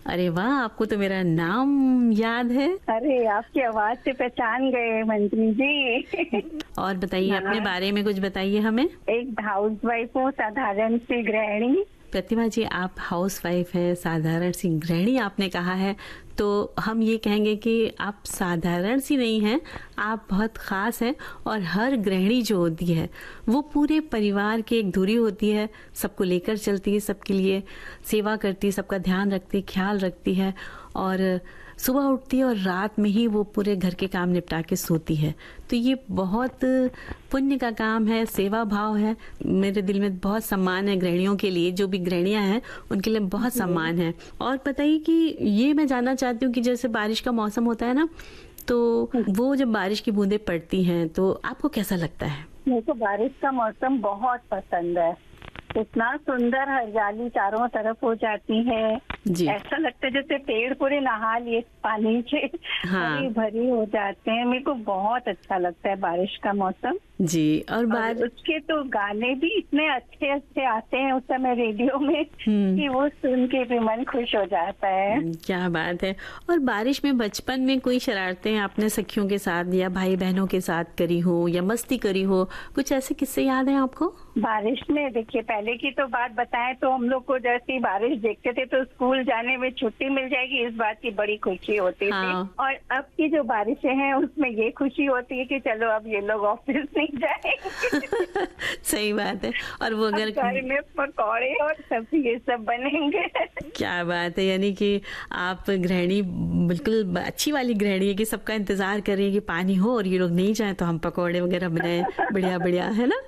अरे वाह, आपको तो मेरा नाम याद है। अरे आपकी आवाज से पहचान गए मंत्री जी। और बताइए, अपने बारे में कुछ बताइए हमें। एक हाउसवाइफ हूँ, साधारण सी गृहिणी। प्रतिमा जी, आप हाउसवाइफ हैं, साधारण सी गृहिणी आपने कहा है, तो हम ये कहेंगे कि आप साधारण सी नहीं हैं, आप बहुत ख़ास हैं। और हर गृहिणी जो होती है वो पूरे परिवार की एक धुरी होती है, सबको लेकर चलती है, सबके लिए सेवा करती है, सबका ध्यान रखती है, ख्याल रखती है, और सुबह उठती है और रात में ही वो पूरे घर के काम निपटा के सोती है। तो ये बहुत पुण्य का काम है, सेवा भाव है। मेरे दिल में बहुत सम्मान है गृहिणियों के लिए, जो भी गृहिणियां हैं उनके लिए बहुत सम्मान है। और बताइए कि ये मैं जानना चाहती हूँ कि जैसे बारिश का मौसम होता है ना, तो वो जब बारिश की बूंदें पड़ती हैं तो आपको कैसा लगता है? मेरे को बारिश का मौसम बहुत पसंद है। इतना सुंदर हरियाली चारों तरफ हो जाती है जी। ऐसा लगता है जैसे पेड़ पूरे नहा लिए पानी से, हाँ। भरी हो जाते हैं। मेरे को बहुत अच्छा लगता है बारिश का मौसम जी। और उसके तो गाने भी इतने अच्छे अच्छे आते हैं उस समय रेडियो में कि वो सुन के भी मन खुश हो जाता है। क्या बात है। और बारिश में बचपन में कोई शरारतें आपने सखियों के साथ या भाई बहनों के साथ करी हो या मस्ती करी हो, कुछ ऐसे किस्से याद हैं आपको? बारिश में देखिए, पहले की तो बात बताएं तो हम लोग को जैसी बारिश देखते थे तो स्कूल जाने में छुट्टी मिल जाएगी, इस बात की बड़ी खुशी होती थी। और अब की जो बारिशें हैं उसमें ये खुशी होती है कि चलो अब ये लोग ऑफिस नहीं जाएंगे। सही बात है। और वो अगर घर में पकौड़े और सब्जी ये सब बनेंगे। क्या बात है, यानी कि आप गृहिणी बिल्कुल अच्छी वाली गृहिणी है कि सबका इंतजार कर रही है कि पानी हो और ये लोग नहीं जाए तो हम पकौड़े वगैरह बनाए, बढ़िया बढ़िया, है ना?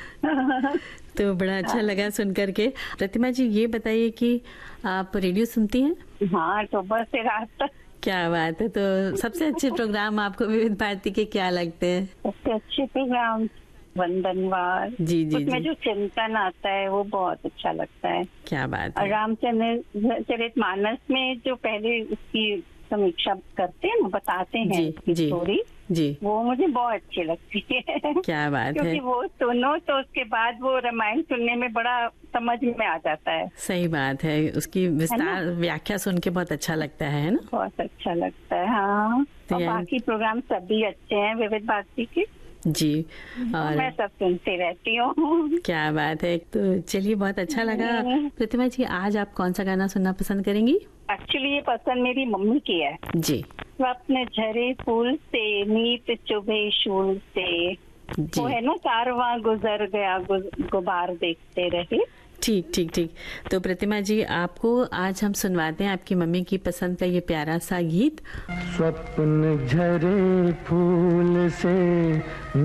तो बड़ा अच्छा लगा सुन करके। प्रतिमा जी, ये बताइए कि आप रेडियो सुनती हैं? हाँ, सुबह से रात तक। क्या बात है। तो सबसे अच्छे प्रोग्राम आपको विविध भारती के क्या लगते हैं? सबसे अच्छे प्रोग्राम वंदनवार। जी जी उसमें जी। जो चिंतन आता है वो बहुत अच्छा लगता है। क्या बात है। रामचरितमानस में जो पहले उसकी समीक्षा करते हैं ना, बताते हैं जी जी स्टोरी जी, वो मुझे बहुत अच्छी लगती है। क्या बात है। क्योंकि वो सुनो तो उसके बाद वो रामायण सुनने में बड़ा समझ में आ जाता है। सही बात है, उसकी विस्तार व्याख्या सुन के बहुत अच्छा लगता है ना? बहुत अच्छा लगता है। हाँ, और बाकी प्रोग्राम सभी अच्छे हैं विविध भारती के। जी। और मैं सब सुनती रहती हूँ। क्या बात है। तो चलिए, बहुत अच्छा लगा। प्रतिमा जी, आज आप कौन सा गाना सुनना पसंद करेंगी? एक्चुअली ये पसंद मेरी मम्मी की है। जी। स्वप्न झरे फूल से, नीत चुभे शूल से, वो है ना, कारवां गुजर गया गुबार देखते रहे। ठीक ठीक ठीक। तो प्रतिमा जी, आपको आज हम सुनवाते हैं आपकी मम्मी की पसंद का ये प्यारा सा गीत। स्वप्न झरे फूल से